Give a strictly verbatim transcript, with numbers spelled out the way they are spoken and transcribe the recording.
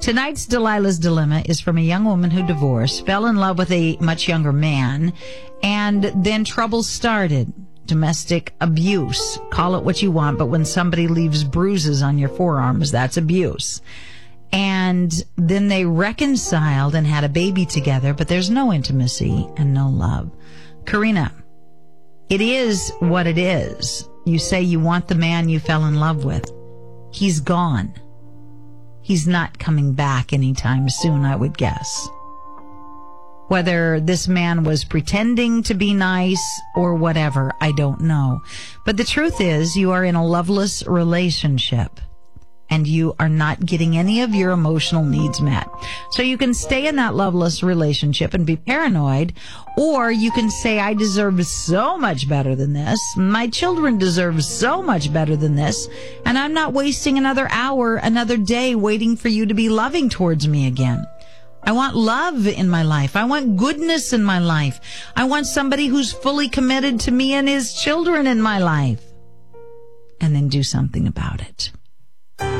Tonight's Delilah's Dilemma is from a young woman who divorced, fell in love with a much younger man, and then trouble started. Domestic abuse. Call it what you want, but when somebody leaves bruises on your forearms, that's abuse. And then they reconciled and had a baby together, but there's no intimacy and no love. Karina, it is what it is. You say you want the man you fell in love with. He's gone. He's not coming back anytime soon, I would guess. Whether this man was pretending to be nice or whatever, I don't know. But the truth is, you are in a loveless relationship, and you are not getting any of your emotional needs met. So you can stay in that loveless relationship and be paranoid, or you can say, I deserve so much better than this. My children deserve so much better than this, and I'm not wasting another hour, another day waiting for you to be loving towards me again. I want love in my life. I want goodness in my life. I want somebody who's fully committed to me and his children in my life. And then do something about it.